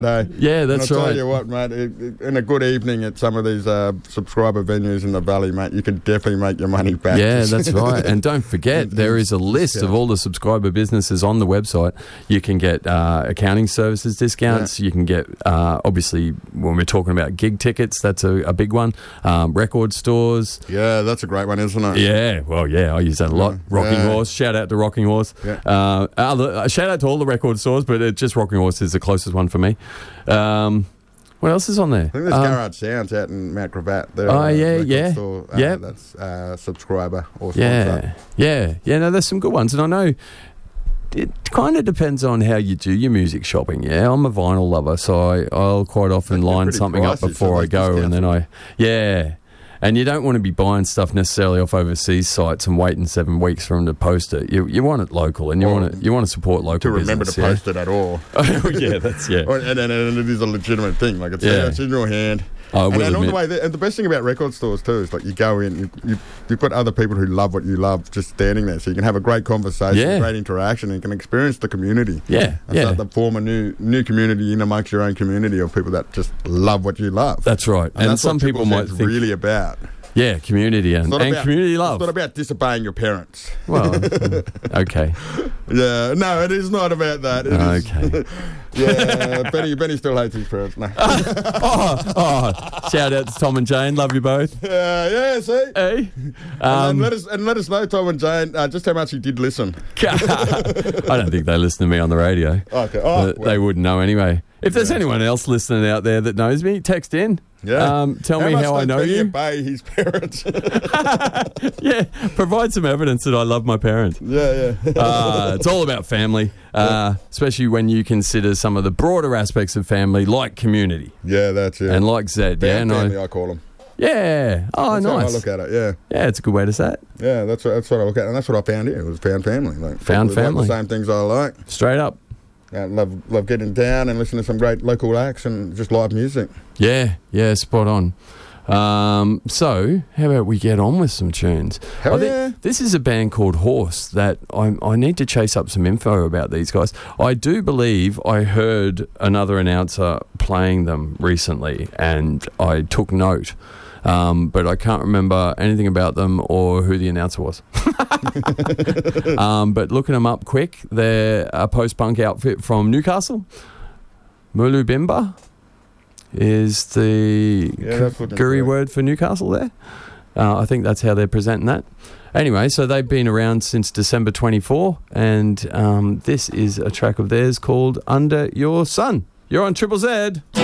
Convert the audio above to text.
day. Yeah, that's and I'll right. tell you what, mate, in a good evening at some of these subscriber venues in the Valley, mate, you can definitely make your money back. Yeah, that's right. And don't forget, there is a list of all the subscriber businesses on the website. You can get accounting services discounts. You can get, obviously, when we're talking about gig tickets, that's a big one. Record stores. Yeah, that's a great one, isn't it? Yeah, well, yeah, I use that a lot. Rocking Horse. Shout out to Rocking Horse. Yeah. Shout out to all the record stores, but just Rocking Horse is the closest one for me. What else is on there? I think there's Garage Sounds out in Mount Gravatt. Store, That's subscriber or sponsor. Yeah. No, there's some good ones, and I know it kind of depends on how you do your music shopping. Yeah, I'm a vinyl lover, so I'll quite often line something up before I go, and then And you don't want to be buying stuff necessarily off overseas sites and waiting 7 weeks for them to post it. You want it local, and you want to support local to remember business, to post it at all. And it is a legitimate thing. Like it's in your hand. And the best thing about record stores too is like you go in, you've got other people who love what you love just standing there, so you can have a great conversation, great interaction, and you can experience the community. Start to form a new community in amongst your own community of people that just love what you love. That's right. And that's some what people might think really about. Yeah, community and community love. It's not about disobeying your parents. Well, okay. Yeah, no, it is not about that. Okay. Yeah, Benny still hates his parents. No. Shout out to Tom and Jane. Love you both. Yeah, see? Hey. And let us know, Tom and Jane, just how much you did listen. I don't think they listen to me on the radio. Okay. They wouldn't know anyway. If there's anyone else listening out there that knows me, text in. Yeah. Tell me how I know you. Obey his parents. Yeah. Provide some evidence that I love my parents. Yeah. It's all about family, especially when you consider some of the broader aspects of family, like community. Yeah, that's it. And like Zed. Family, I call them. Yeah. Oh, that's nice. How I look at it. Yeah. Yeah, it's a good way to say it. Yeah, that's what I look at, and that's what I found here. It was found family. Found family. Like the same things I like. Straight up. I love getting down and listening to some great local acts and just live music. Yeah, spot on. So, how about we get on with some tunes? This is a band called Horse that I need to chase up some info about these guys. I do believe I heard another announcer playing them recently, and I took note. But I can't remember anything about them or who the announcer was. But looking them up quick, they're a post-punk outfit from Newcastle. Mulubimba is the Guri word for Newcastle there. I think that's how they're presenting that. Anyway, so they've been around since December 24, and this is a track of theirs called Under Your Sun. You're on Triple Z.